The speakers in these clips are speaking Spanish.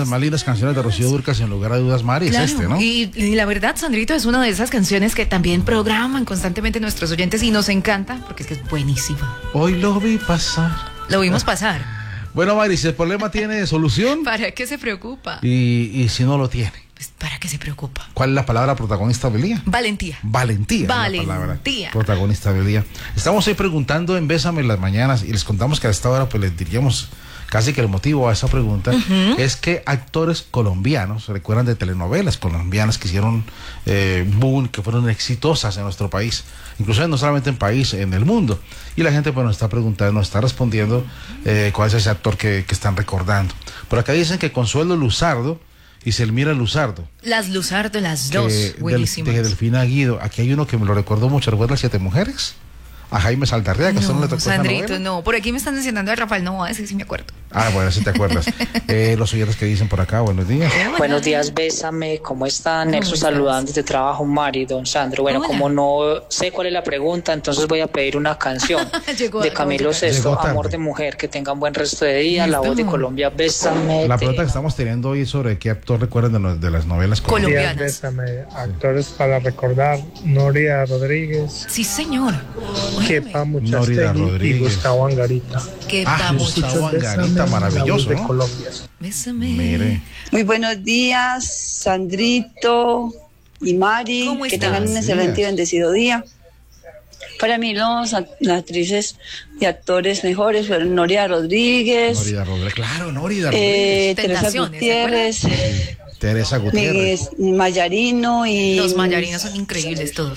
las más lindas canciones de Rocío Dúrcal, sin lugar a dudas, Mari, claro, es este, ¿no? Y la verdad, Sandrito, es una de esas canciones que también programan constantemente nuestros oyentes y nos encanta porque es que es buenísima. Hoy lo vi pasar. Lo vimos pasar. Bueno, Mari, si el problema tiene solución. ¿Para qué se preocupa? Y si no lo tiene. Pues, ¿para qué se preocupa? ¿Cuál es la palabra protagonista del día? Valentía. Valentía. Valentía. Protagonista del día. Estamos hoy preguntando en Bésame en las mañanas y les contamos que a esta hora pues les diríamos casi que el motivo a esa pregunta es que actores colombianos se recuerdan de telenovelas colombianas que hicieron boom, que fueron exitosas en nuestro país, incluso no solamente en país, en el mundo. Y la gente pues nos está preguntando, nos está respondiendo cuál es ese actor que están recordando. Por acá dicen que Consuelo Luzardo y Selmira Luzardo. Las Luzardo, las dos, buenísimas. De Delfina Guido. Aquí hay uno que me lo recordó mucho, ¿recuerdas Siete Mujeres? A Jaime Saldarriaga, que no le tocó Sandrito, no. Por aquí me están mencionando a Rafael Novoa, ese sí me acuerdo. Ah, bueno, si te acuerdas. Los oyentes que dicen por acá, buenos días. Buenos días, Bésame, ¿cómo están? Nexo saludando desde trabajo, Mari, don Sandro. Bueno, hola. Como no sé cuál es la pregunta, entonces voy a pedir una canción de Camilo Sesto, Amor de Mujer. Que tengan buen resto de día. La voz de Colombia, Bésame. La pregunta que estamos teniendo hoy es sobre qué actor recuerdan de las novelas colombianas. Bésame, actores para recordar: Noria Rodríguez. Sí, señor. Kepa Muchastegui y Gustavo Angarita. Gustavo Angarita, maravilloso, de ¿no? Colombia. Bésame. Mire. Muy buenos días, Sandrito y Mari. ¿Cómo que estás? tengan un excelente y bendecido día. Para mí las actrices y actores mejores fueron Noria Rodríguez. Claro, Noria Rodríguez. Teresa Gutiérrez. Teresa Gutiérrez. Mayarino y... Los Mayarinos son increíbles todos.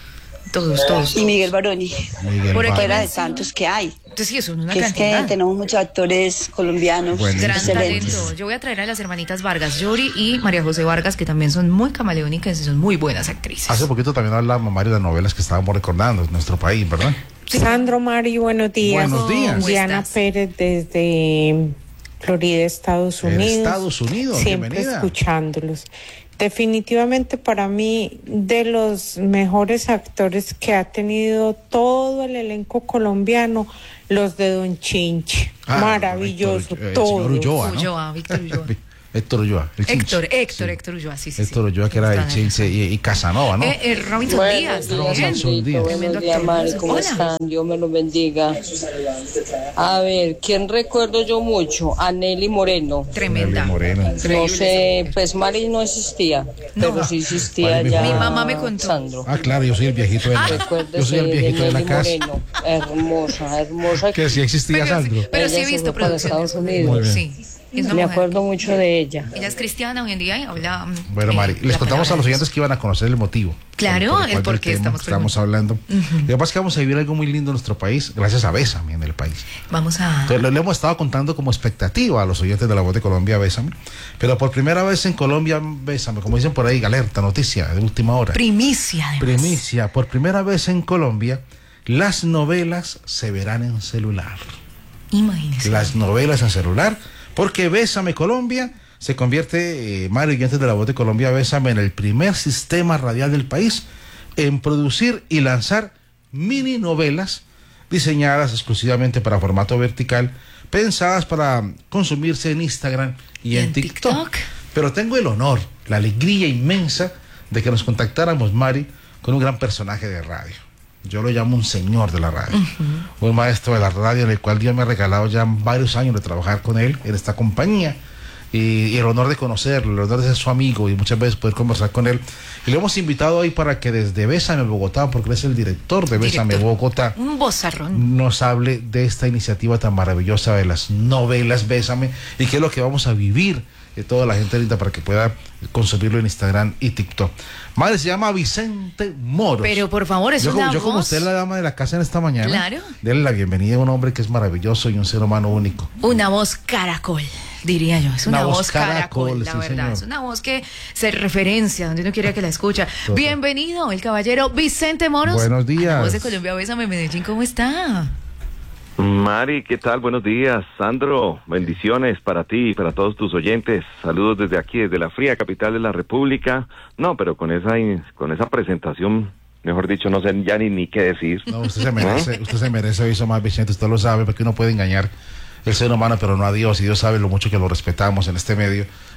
Todos. Y Miguel Baroni. Por aquí fuera de tantos que hay. Entonces sí, son una que cantidad. Es que tenemos muchos actores colombianos Gran excelentes. talento. Yo voy a traer a las hermanitas Vargas, Yori y María José Vargas, que también son muy camaleónicas y son muy buenas actrices. Hace poquito también hablamos, Mario, de las novelas que estábamos recordando en nuestro país, ¿verdad? Sí. Sandro, Mari, buenos días. Buenos días. Diana Pérez desde Florida, Estados Unidos. Estados Unidos, siempre bienvenida. Escuchándolos. Definitivamente para mí, de los mejores actores que ha tenido todo el elenco colombiano, los de Don Chinche. Maravilloso, todo. Ulloa, ¿no? Ulloa, Víctor Ulloa. Héctor Ulloa, el Chinche. Héctor Ulloa, sí. Héctor Ulloa, que era el Chinche y Casanova, ¿no? Robinson Díaz. Robinson Díaz. Buenos días, Mari, ¿cómo Hola. están? Dios me los bendiga. A ver, ¿quién recuerdo yo mucho? A Nelly Moreno. Tremenda. Moreno. No sé, pues Mari no existía, pero sí existía ya. Mi mamá me contó. Sandro. Ah, claro, yo soy el viejito de la Recuérdese yo soy el viejito de la Nelly casa. Moreno. Hermosa. Que sí existía, Sandro. Pero sí he Ella se visto fue para producciones. Estados Unidos. Muy bien. Sí. Es una Me mujer. acuerdo mucho de ella. Ella es cristiana hoy en día y habla. Bueno, Mari, les la contamos a los palabra oyentes que iban a conocer el motivo. Claro, el el por qué estamos hablando. Lo que pasa es que vamos a vivir algo muy lindo en nuestro país, gracias a Bésame en el país. Vamos a. Entonces, le hemos estado contando como expectativa a los oyentes de La Voz de Colombia, Bésame. Pero por primera vez en Colombia, Bésame, como dicen por ahí, alerta, noticia de última hora. Primicia, además. Primicia, por primera vez en Colombia, las novelas se verán en celular. Imagínese. Las novelas en celular, porque Bésame Colombia se convierte, Mario y antes de La Voz de Colombia, Bésame, en el primer sistema radial del país en producir y lanzar mini novelas diseñadas exclusivamente para formato vertical, pensadas para consumirse en Instagram y en TikTok. Pero tengo el honor, la alegría inmensa de que nos contactáramos, Mari, con un gran personaje de radio. Yo lo llamo un señor de la radio, un maestro de la radio, en el cual Dios me ha regalado ya varios años de trabajar con él en esta compañía, y el honor de conocerlo, el honor de ser su amigo y muchas veces poder conversar con él. Y lo hemos invitado hoy para que desde Bésame Bogotá, porque él es el director de Bésame Bogotá, un vozarrón, nos hable de esta iniciativa tan maravillosa de las novelas Bésame y qué es lo que vamos a vivir de toda la gente linda para que pueda consumirlo en Instagram y TikTok. Madre, se llama Vicente Moros. Pero por favor, es una Yo voz. como usted, la dama de la casa en esta mañana, Claro. Dele la bienvenida a un hombre que es maravilloso y un ser humano único. Una voz caracol, diría yo. Es una voz caracol, la sí, verdad. señor. Es una voz que se referencia donde uno quiere que la escucha. Total. Bienvenido, el caballero Vicente Moros. Buenos días. La voz de Colombia, Bésame Medellín, ¿cómo está? Mari, ¿qué tal? Buenos días. Sandro, bendiciones para ti y para todos tus oyentes. Saludos desde aquí, desde la fría capital de la República. No, pero con esa presentación, mejor dicho, no sé ya ni qué decir. No, usted se merece eso más, Vicente, usted lo sabe, porque uno puede engañar el ser humano, pero no a Dios, y Dios sabe lo mucho que lo respetamos en este medio,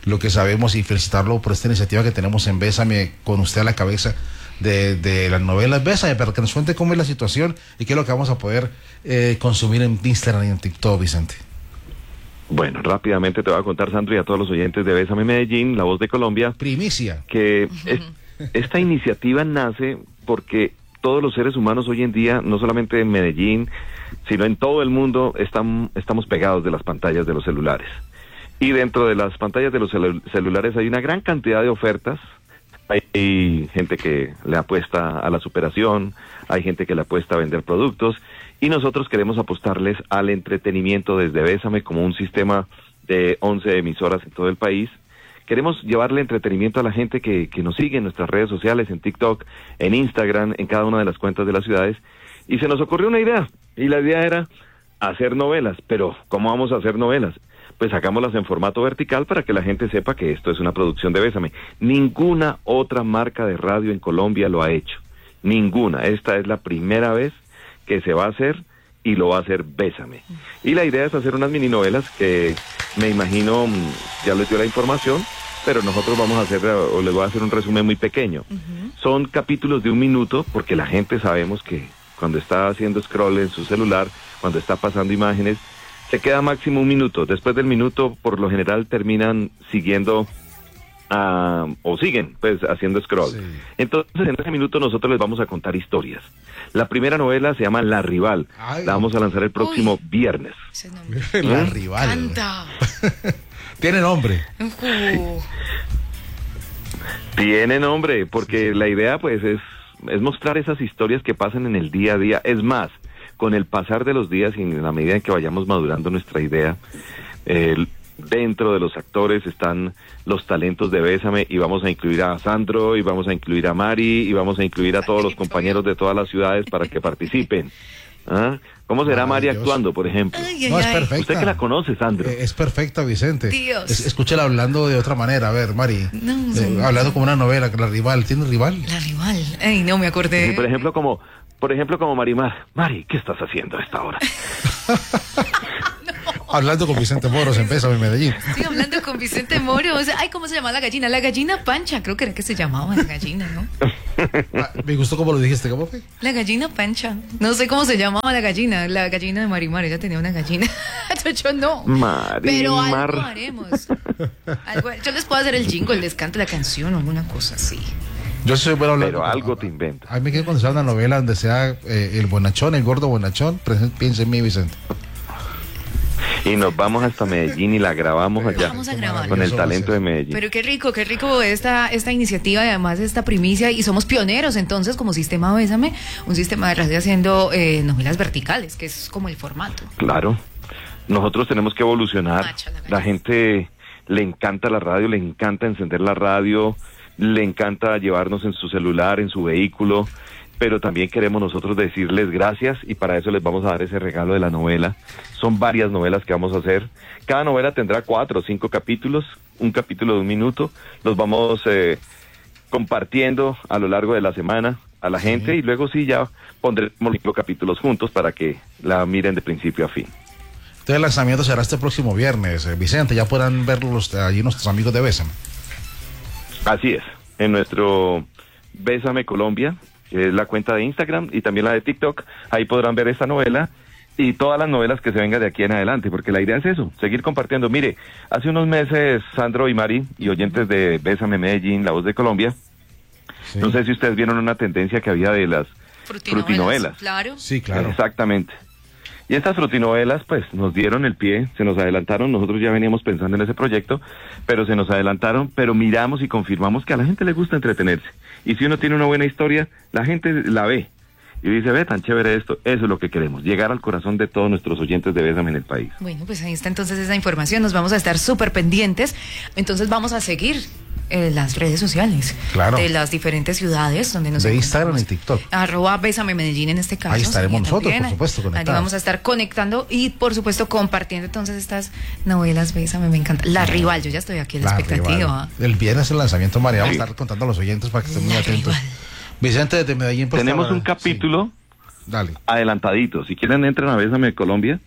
lo que sabemos y felicitarlo por esta iniciativa que tenemos en Bésame, con usted a la cabeza de las novelas Bésame, para que nos cuente cómo es la situación y qué es lo que vamos a poder consumir en Instagram y en TikTok, Vicente. Bueno, rápidamente te voy a contar, Sandro, y a todos los oyentes de Bésame Medellín, La Voz de Colombia. Primicia. Que esta iniciativa nace porque todos los seres humanos hoy en día, no solamente en Medellín, sino en todo el mundo, estamos pegados de las pantallas de los celulares. Y dentro de las pantallas de los celulares hay una gran cantidad de ofertas. Hay gente que le apuesta a la superación, hay gente que le apuesta a vender productos, y nosotros queremos apostarles al entretenimiento desde Bésame como un sistema de 11 emisoras en todo el país. Queremos llevarle entretenimiento a la gente que nos sigue en nuestras redes sociales, en TikTok, en Instagram, en cada una de las cuentas de las ciudades, y se nos ocurrió una idea, y la idea era hacer novelas. Pero ¿cómo vamos a hacer novelas? Pues hagámoslas en formato vertical para que la gente sepa que esto es una producción de Bésame. Ninguna otra marca de radio en Colombia lo ha hecho. Ninguna. Esta es la primera vez que se va a hacer, y lo va a hacer Bésame. Y la idea es hacer unas mini novelas que me imagino, ya les dio la información, pero nosotros vamos a hacer, o les voy a hacer un resumen muy pequeño. Son capítulos de 1 minuto, porque la gente sabemos que cuando está haciendo scroll en su celular, cuando está pasando imágenes, se queda máximo 1 minuto. Después del minuto, por lo general, terminan siguiendo o siguen pues haciendo scroll. Sí. Entonces, en ese minuto nosotros les vamos a contar historias. La primera novela se llama La Rival. Ay. La vamos a lanzar el próximo viernes. La Rival. Tiene nombre. Tiene nombre, porque la idea pues es mostrar esas historias que pasan en el día a día. Es más, con el pasar de los días y en la medida en que vayamos madurando nuestra idea, dentro de los actores están los talentos de Bésame, y vamos a incluir a Sandro, y vamos a incluir a Mari, y vamos a incluir a todos los compañeros de todas las ciudades para que participen. ¿Ah? ¿Cómo será Mari actuando, por ejemplo? No, es perfecta. Usted que la conoce, Sandro. Es perfecta, Vicente. Dios. Escúchela hablando de otra manera. A ver, Mari. Hablando como una novela, La Rival. ¿Tiene rival? La Rival. Ay, no me acordé. Sí, por ejemplo, como Marimar. Mari, ¿qué estás haciendo a esta hora? Hablando con Vicente Moros en Bésame Medellín. Sí, hablando con Vicente Moros. O sea, ay, ¿cómo se llama la gallina? La gallina Pancha, creo que era que se llamaba la gallina, ¿no? Me gustó cómo lo dijiste, ¿cómo fue? La gallina Pancha. No sé cómo se llamaba la gallina de Marimar. Ella tenía una gallina. Yo no. Marimar. Pero algo haremos. Yo les puedo hacer el jingle, les canto la canción o alguna cosa así. Yo soy bueno hablando. Pero algo te invento. A mí me quiero cuando sea una novela donde sea el bonachón, el gordo bonachón. Piensa en mí, Vicente. Y nos vamos hasta Medellín y la grabamos allá. Vamos a grabar. Con el talento de Medellín. Pero qué rico esta iniciativa y además esta primicia, y somos pioneros entonces como Sistema Bésame, un sistema de radio haciendo novelas verticales, que es como el formato. Claro, nosotros tenemos que evolucionar. La gente le encanta la radio, le encanta encender la radio, le encanta llevarnos en su celular, en su vehículo, pero también queremos nosotros decirles gracias, y para eso les vamos a dar ese regalo de la novela. Son varias novelas que vamos a hacer. Cada novela tendrá 4 o 5 capítulos, un capítulo de 1 minuto. Los vamos compartiendo a lo largo de la semana a la gente, y luego sí ya pondremos 5 capítulos juntos para que la miren de principio a fin. Entonces el lanzamiento será este próximo viernes, Vicente, ya podrán verlos allí nuestros amigos de Bésame. Así es, en nuestro Bésame Colombia, que es la cuenta de Instagram y también la de TikTok, ahí podrán ver esta novela y todas las novelas que se vengan de aquí en adelante, porque la idea es eso, seguir compartiendo. Mire, hace unos meses, Sandro y Mari, y oyentes de Bésame Medellín, La Voz de Colombia, no sé si ustedes vieron una tendencia que había de las frutinovelas. Claro. Sí, claro. Exactamente. Y estas frutinovelas, pues, nos dieron el pie, se nos adelantaron. Nosotros ya veníamos pensando en ese proyecto, pero se nos adelantaron, pero miramos y confirmamos que a la gente le gusta entretenerse. Y si uno tiene una buena historia, la gente la ve y dice, ve, tan chévere esto. Eso es lo que queremos, llegar al corazón de todos nuestros oyentes de Bésame en el país. Bueno, pues ahí está entonces esa información, nos vamos a estar súper pendientes. Entonces vamos a seguir las redes sociales, claro, de las diferentes ciudades donde nos de Instagram y TikTok. @Bésame Medellín en este caso. Ahí estaremos nosotros, por supuesto, conectados. Ahí vamos a estar conectando y por supuesto compartiendo entonces estas novelas Bésame, me encanta. La Rival, yo ya estoy aquí en la expectativa. Rival. El viernes el lanzamiento, María, vamos a estar contando a los oyentes para que estén muy atentos. Rival. Vicente, desde Medellín. Tenemos un capítulo Dale. adelantadito. Si quieren, entren a Bésame Colombia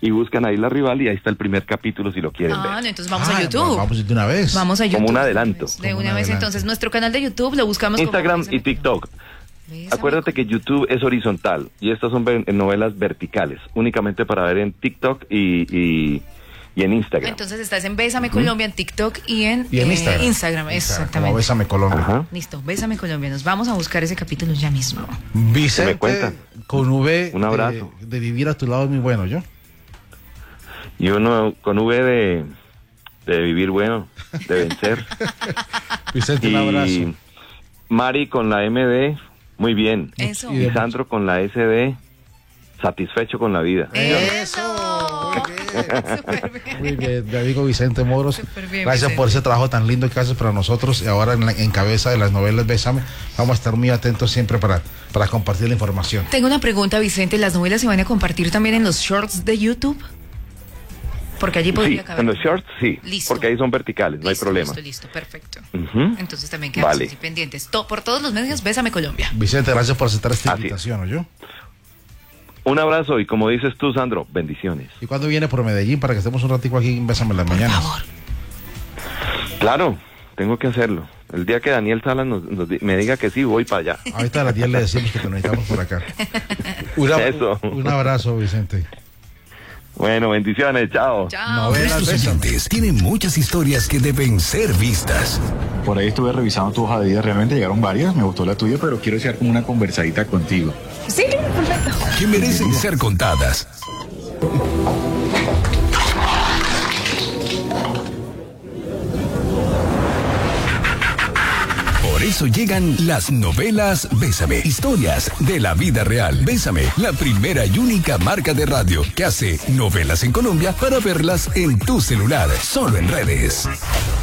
y buscan ahí La Rival y ahí está el primer capítulo si lo quieren ver. No, entonces vamos a YouTube. Vamos de una vez. Vamos a YouTube. Como un adelanto. De una vez, entonces, nuestro canal de YouTube lo buscamos Instagram como y TikTok. Acuérdate que YouTube es horizontal y estas son novelas verticales, únicamente para ver en TikTok y en Instagram. Entonces estás en Bésame Colombia, en TikTok y en Instagram. Exactamente. Como Bésame Colombia. Ajá. Listo, Bésame Colombia. Nos vamos a buscar ese capítulo ya mismo. Vicente, Me cuentan. con V. Un abrazo. De vivir a tu lado es muy bueno, ¿yo? Y uno con V de vivir bueno, de vencer. Vicente, un abrazo. Y Mari con la MD, muy bien. Eso. Y Sandro con la SD, satisfecho con la vida. ¡Eso! Muy bien, mi amigo Vicente Moros. Bien, Gracias Vicente, por ese trabajo tan lindo que haces para nosotros. Y ahora en cabeza de las novelas Bésame, vamos a estar muy atentos siempre para compartir la información. Tengo una pregunta, Vicente. ¿Las novelas se van a compartir también en los shorts de YouTube? Porque allí podría Sí, caber. en los shorts sí, Listo. porque ahí son verticales, no hay problema. Listo, perfecto. Ujú. Entonces también quedamos Vale. así pendientes. Por todos los medios, Bésame Colombia. Vicente, gracias por aceptar esta Así es. invitación, ¿o yo? Un abrazo y como dices tú, Sandro, bendiciones. ¿Y cuándo viene por Medellín para que estemos un ratico aquí en Bésame en las mañanas? Por favor. Claro, tengo que hacerlo. El día que Daniel Salas me diga que sí, voy para allá. Ahorita a las 10 le decimos que te necesitamos por acá. Eso. Un abrazo, Vicente. Bueno, bendiciones, chao. Chao. Novelas Nuestros Bésame. oyentes tienen muchas historias que deben ser vistas. Por ahí estuve revisando tu hoja de vida, realmente llegaron varias, me gustó la tuya, pero quiero hacer como una conversadita contigo. Sí, perfecto. Que merecen ser contadas. Por eso llegan las novelas Bésame, historias de la vida real. Bésame, la primera y única marca de radio que hace novelas en Colombia para verlas en tu celular, solo en redes.